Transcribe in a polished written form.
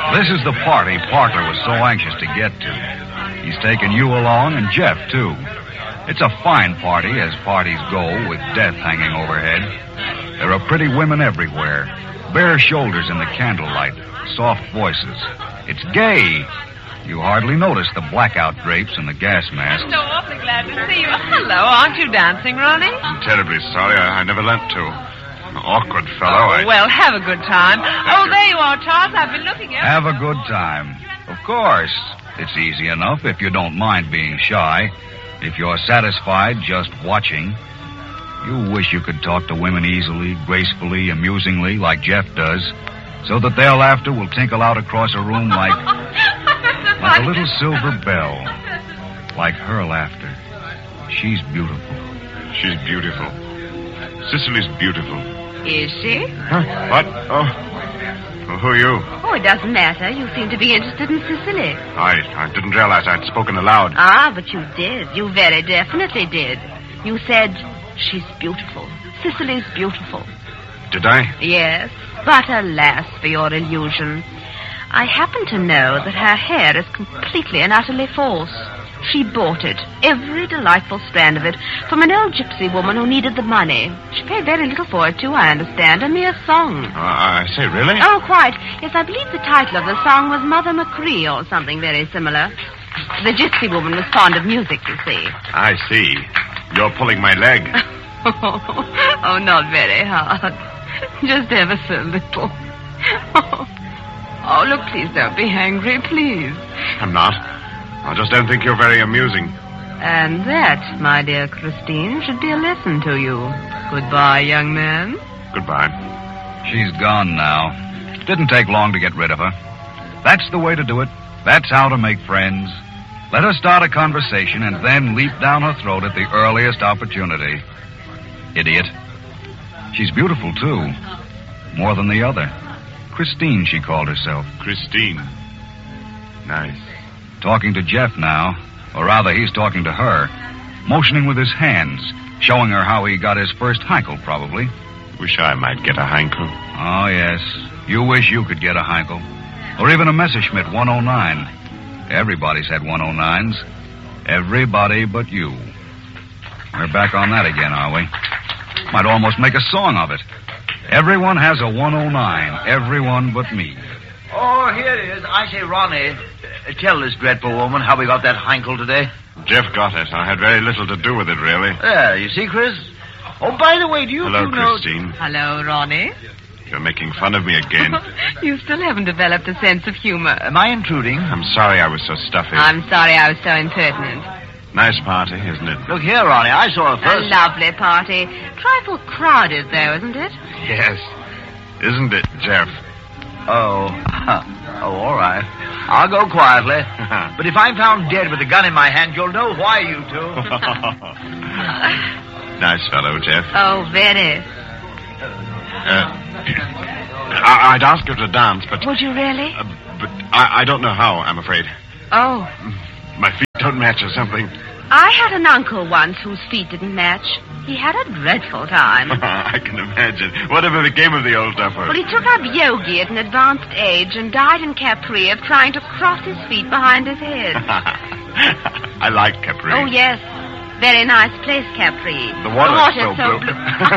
This is the party Parker was so anxious to get to. He's taken you along and Jeff, too. It's a fine party, as parties go, with death hanging overhead. There are pretty women everywhere, bare shoulders in the candlelight, soft voices. It's gay. You hardly notice the blackout drapes and the gas mask. I'm so awfully glad to see you. Hello, aren't you dancing, Ronnie? I'm terribly sorry. I never learnt to. An awkward fellow. Well, have a good time. There you are, Charles. I've been looking at... Have a good time. Of course. It's easy enough if you don't mind being shy. If you're satisfied just watching. You wish you could talk to women easily, gracefully, amusingly, like Jeff does, so that their laughter will tinkle out across a room like a little silver bell. Like her laughter. She's beautiful. She's beautiful. Cicely's beautiful. Is she? Huh? What? Oh, who are you? Oh, it doesn't matter. You seem to be interested in Cicely. I didn't realize I'd spoken aloud. Ah, but you did. You very definitely did. You said, she's beautiful. Cicely's beautiful. Did I? Yes, but alas for your illusion. I happen to know that her hair is completely and utterly false. She bought it, every delightful strand of it, from an old gypsy woman who needed the money. She paid very little for it, too, I understand. A mere song. I say, really? Oh, quite. Yes, I believe the title of the song was Mother Macree or something very similar. The gypsy woman was fond of music, you see. I see. You're pulling my leg. Oh, not very hard. Just ever so little. Oh, look, please don't be angry, please. I'm not. I just don't think you're very amusing. And that, my dear Christine, should be a lesson to you. Goodbye, young man. Goodbye. She's gone now. Didn't take long to get rid of her. That's the way to do it. That's how to make friends. Let her start a conversation and then leap down her throat at the earliest opportunity. Idiot. She's beautiful, too. More than the other. Christine, she called herself. Christine. Nice. Talking to Jeff now. Or rather, he's talking to her. Motioning with his hands. Showing her how he got his first Heinkel, probably. Wish I might get a Heinkel. Oh, yes. You wish you could get a Heinkel. Or even a Messerschmitt 109. Everybody's had 109s. Everybody but you. We're back on that again, are we? Might almost make a song of it. Everyone has a 109. Everyone but me. Oh, here it is. I say, Ronnie, tell this dreadful woman how we got that Heinkel today. Jeff got it. I had very little to do with it, really. There, you see, Chris? Oh, by the way, do you Hello, know... Christine. Hello, Ronnie. You're making fun of me again. You still haven't developed a sense of humor. Am I intruding? I'm sorry I was so stuffy. I'm sorry I was so impertinent. Nice party, isn't it? Look here, Ronnie, I saw her A first. lovely party. Trifle crowded, though, isn't it? Yes. Isn't it, Jeff? Oh, all right. I'll go quietly. But if I'm found dead with a gun in my hand, you'll know why, you two. Nice fellow, Jeff. Oh, very. I'd ask her to dance, but... Would you really? But I don't know how, I'm afraid. Oh. My feet don't match or something. I had an uncle once whose feet didn't match. He had a dreadful time. I can imagine. Whatever became of the old duffer? Well, he took up yogi at an advanced age and died in Capri of trying to cross his feet behind his head. I like Capri. Oh, yes. Very nice place, Capri. The water's so blue.